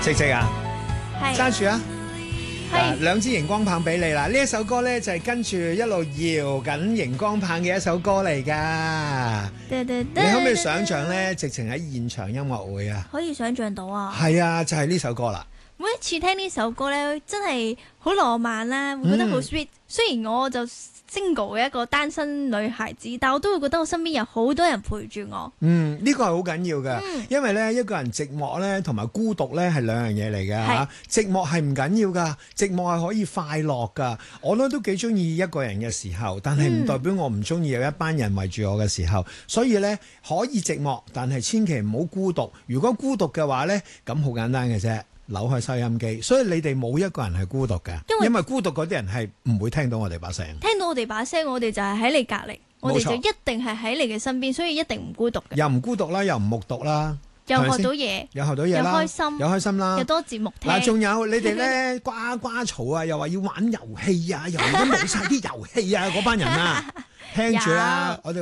直直啊， 係揸住啊！ 係兩支熒光棒俾你啦！呢一首歌咧就係跟住一路搖緊熒光棒嘅一首歌嚟噶。 你你可唔可以想像咧，直情喺現場音樂會啊？ 可以想像到啊！ 係啊，就係呢首歌啦。 每一次聽呢首歌咧，真係好浪漫啦，會覺得好 sweet。雖然我就 single 嘅一個單身女孩子，但我都會覺得我身邊有好多人陪住我。 呢個係好緊要嘅，因為咧一個人寂寞咧同埋孤獨咧係兩樣嘢嚟嘅嚇。寂寞係唔緊要噶，寂寞係可以快樂噶。我咧都幾中意一個人嘅時候，但係唔代表我唔中意有一班人圍住我嘅時候。所以咧可以寂寞，但係千祈唔好孤獨。如果孤獨嘅話咧，咁好簡單嘅啫。扭開收音機，所以你哋冇一個人係孤獨嘅，因為孤獨嗰啲人係唔會聽到我哋把聲。聽到我哋把聲，我哋就係喺你隔離，我哋就一定係喺你嘅身邊，所以一定唔孤獨嘅。 又唔孤獨啦，又唔目獨啦， 又學到嘢， 又學到嘢啦，又開心啦， 又多節目聽。 嗱，仲有你哋咧呱呱嘈啊，又話要玩遊戲啊，又而家冇晒啲遊戲啊，嗰班人啊，聽住啦，我哋。